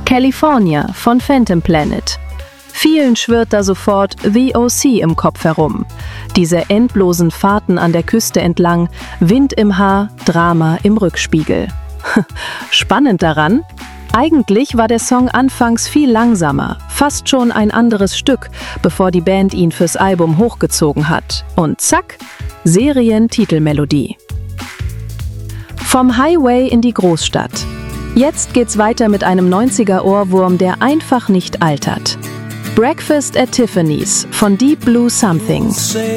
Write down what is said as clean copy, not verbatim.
California von Phantom Planet. Vielen schwirrt da sofort The O.C. im Kopf herum. Diese endlosen Fahrten an der Küste entlang, Wind im Haar, Drama im Rückspiegel. Spannend daran: eigentlich war der Song anfangs viel langsamer, fast schon ein anderes Stück, bevor die Band ihn fürs Album hochgezogen hat. Und zack, Serientitelmelodie. Vom Highway in die Großstadt. Jetzt geht's weiter mit einem 90er-Ohrwurm, der einfach nicht altert. Breakfast at Tiffany's von Deep Blue Something.